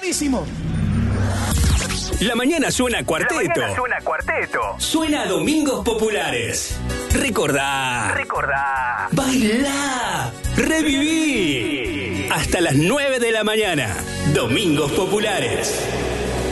buenísimo. La mañana suena cuarteto. Suena a Domingos Populares. Recordá. Bailá. Reviví. Hasta las 9 de la mañana. Domingos Populares.